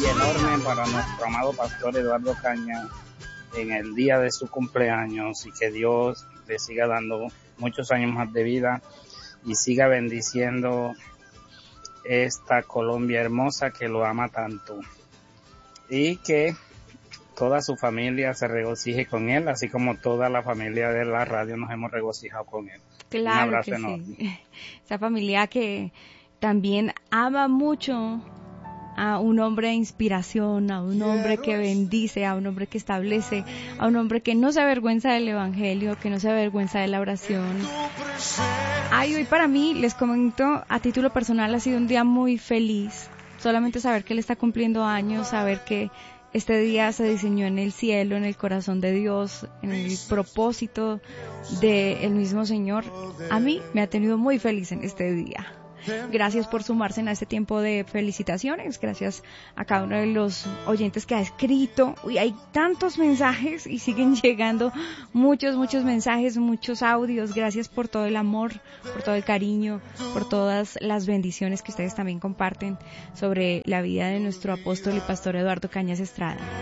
y enorme para nuestro amado pastor Eduardo Cañas en el día de su cumpleaños, y que Dios le siga dando muchos años más de vida y siga bendiciendo esta Colombia hermosa que lo ama tanto, y que toda su familia se regocije con él, así como toda la familia de la radio nos hemos regocijado con él. Claro, un abrazo que enorme. sí. Esa familia que también ama mucho a un hombre de inspiración, a un hombre que bendice, a un hombre que establece, a un hombre que no se avergüenza del evangelio, que no se avergüenza de la oración. Ay, hoy para mí, les comento, a título personal ha sido un día muy feliz. Solamente saber que él está cumpliendo años, saber que este día se diseñó en el cielo, en el corazón de Dios, en el propósito del mismo Señor, a mí me ha tenido muy feliz en este día. Gracias por sumarse en este tiempo de felicitaciones, gracias a cada uno de los oyentes que ha escrito. Uy, hay tantos mensajes y siguen llegando muchos mensajes, muchos audios. Gracias por todo el amor, por todo el cariño, por todas las bendiciones que ustedes también comparten sobre la vida de nuestro apóstol y pastor Eduardo Cañas Estrada.